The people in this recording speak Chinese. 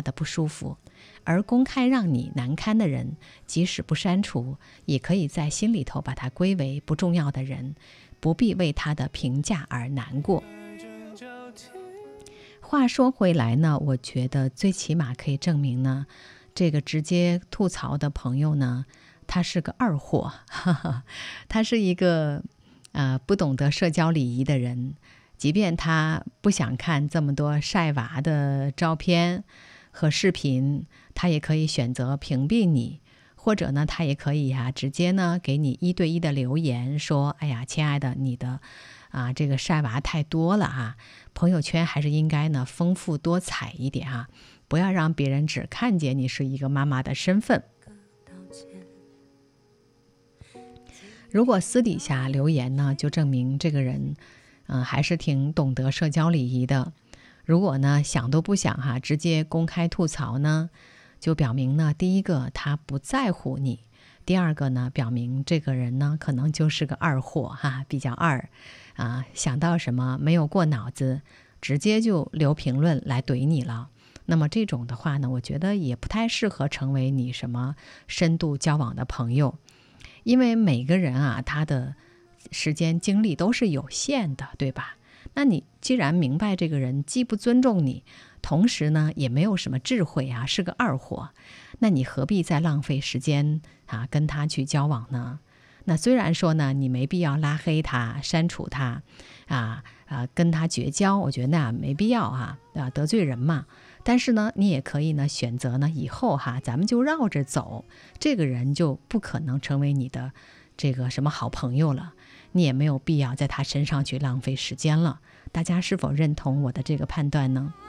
他的不舒服。而公开让你难堪的人，即使不删除，也可以在心里头把他归为不重要的人，不必为他的评价而难过。话说回来呢，我觉得最起码可以证明呢，这个直接吐槽的朋友呢，他是个二货，他是一个不懂得社交礼仪的人。即便他不想看这么多晒娃的照片和视频，他也可以选择屏蔽你，或者呢，他也可以直接呢给你1对1的留言，说：“哎呀，亲爱的，你的这个晒娃太多了朋友圈还是应该呢丰富多彩一点不要让别人只看见你是一个妈妈的身份。”如果私底下留言呢，就证明这个人还是挺懂得社交礼仪的。如果呢想都不想直接公开吐槽呢，就表明呢，第一个他不在乎你，第二个呢表明这个人呢可能就是个二货比较二想到什么没有过脑子，直接就留评论来怼你了。那么这种的话呢，我觉得也不太适合成为你什么深度交往的朋友。因为每个人他的时间精力都是有限的，对吧？那你既然明白这个人既不尊重你，同时呢也没有什么智慧是个二货，那你何必再浪费时间跟他去交往呢？那虽然说呢你没必要拉黑他、删除他跟他绝交，我觉得那没必要得罪人嘛。但是呢你也可以呢选择呢以后咱们就绕着走，这个人就不可能成为你的这个什么好朋友了，你也没有必要在他身上去浪费时间了。大家是否认同我的这个判断呢？